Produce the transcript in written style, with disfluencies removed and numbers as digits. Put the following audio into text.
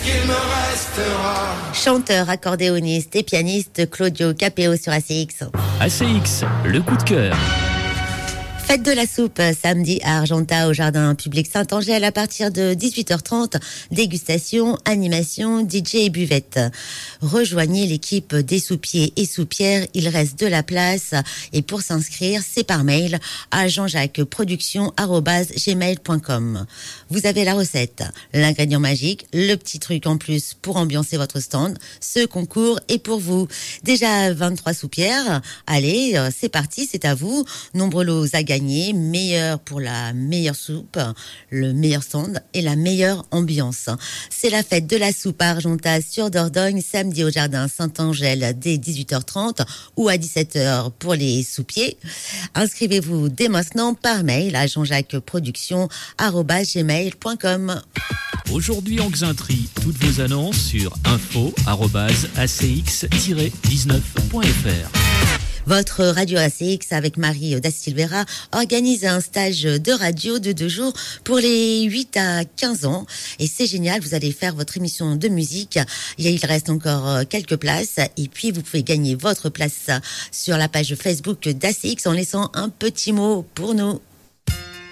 qu'il me restera? Chanteur, accordéoniste et pianiste, Claudio Capéo sur ACX. ACX, le coup de cœur. Fête de la soupe, samedi à Argentat au jardin public Saint-Angèle à partir de 18h30. Dégustation, animation, DJ et buvette. Rejoignez l'équipe des soupiers et soupières, il reste de la place. Et pour s'inscrire, c'est par mail à jeanjacquesproduction@gmail.com. Vous avez la recette, l'ingrédient magique, le petit truc en plus pour ambiancer votre stand. Ce concours est pour vous. Déjà 23 soupières. Allez, c'est parti, c'est à vous. Nombreux lots à gagner, meilleur pour la meilleure soupe, le meilleur stand et la meilleure ambiance. C'est la fête de la soupe à Argentat sur Dordogne, samedi au jardin Saint-Angèle dès 18h30 ou à 17h pour les soupiers. Inscrivez-vous dès maintenant par mail à jeanjacquesproduction@gmail.com. Aujourd'hui en Xainterie, toutes vos annonces sur info@acx-19.fr. Votre radio ACX avec Marie da Silveira organise un stage de radio de 2 jours pour les 8 à 15 ans. Et c'est génial, vous allez faire votre émission de musique. Il reste encore quelques places. Et puis, vous pouvez gagner votre place sur la page Facebook d'ACX en laissant un petit mot pour nous.